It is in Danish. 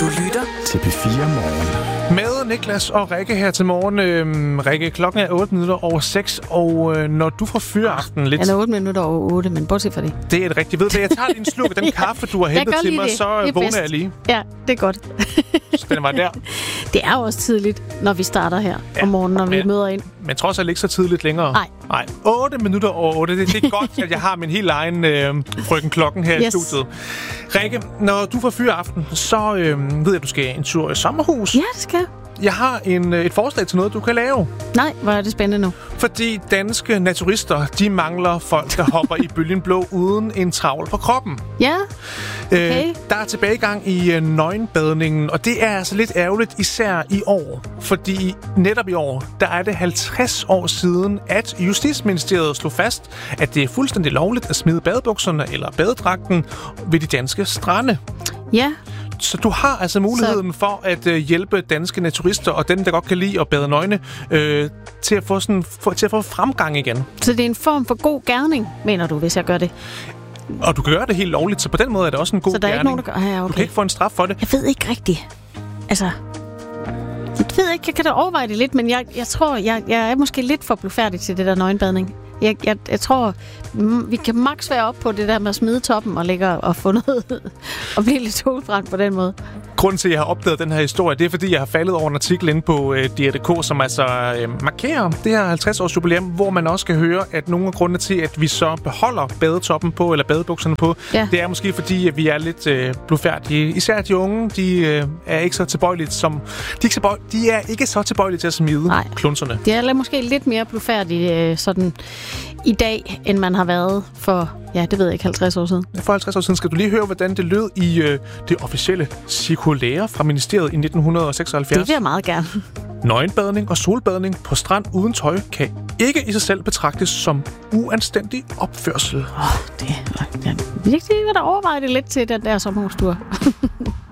Du lytter til P4 Morgen. Med Niklas og Rikke her til morgen. Rikke, klokken er 8:08, og når du får fyraften lidt... Den er 8:08, men bortset fra det. Det er det rigtigt. Ved du, jeg tager lige en slurk af den kaffe, du har hentet til mig, så vågner jeg lige. Ja, det er godt. Så den var der. Det er jo også tidligt, når vi starter her om morgenen, når vi møder ind. Men trods alt ikke så tidligt længere. Nej. 8:08. Det er godt, at jeg har min helt egen frøken klokken her i studiet. Rikke, når du får fyraften, så ved jeg, at du skal en tur i sommerhus. Ja, det skal jeg. Jeg har et forslag til noget, du kan lave. Nej, hvor er det spændende nu. Fordi danske naturister, de mangler folk, der hopper i bølgen blå uden en travl på kroppen. Ja, okay. Der er tilbagegang i nøgenbadningen, og det er altså lidt ærgerligt, især i år. Fordi netop i år, der er det 50 år siden, at Justitsministeriet slog fast, at det er fuldstændig lovligt at smide badebukserne eller badedragten ved de danske strande. Ja. Så du har altså muligheden for at hjælpe danske naturister og dem, der godt kan lide at bade nøgne, til at få fremgang igen. Så det er en form for god gerning, mener du, hvis jeg gør det? Og du kan gøre det helt lovligt, så på den måde er det også en god gerning. Så der er ikke nogen, der gør... Ja, okay. Du kan ikke få en straf for det. Jeg ved ikke rigtigt. Altså... Jeg ved ikke, jeg kan da overveje det lidt, men jeg tror, jeg er måske lidt for blufærdig til det der nøgenbadning. Jeg tror, vi kan maks være op på det der med at smide toppen og ligge og få noget og blive lidt solbrændt på den måde. Grunden til, at jeg har opdaget den her historie, det er, fordi jeg har faldet over en artikel inde på DR.dk, som altså markerer det her 50-års jubilæum, hvor man også kan høre, at nogle af grundene til, at vi så beholder badetoppen på, eller badebukserne på, det er måske fordi, at vi er lidt blufærdige. Især de unge, de er ikke så tilbøjelige som... De er ikke så tilbøjelige til at smide klunserne. De er måske lidt mere blufærdige sådan i dag, end man har været for, det ved jeg ikke, 50 år siden. For 50 år siden skal du lige høre, hvordan det lød i det officielle cirkulære fra ministeriet i 1976. Det vil jeg meget gerne. Nøgenbadning og solbadning på strand uden tøj kan ikke i sig selv betragtes som uanstændig opførsel. Det er virkelig, hvad der overvejer det lidt til den der sommerhustur.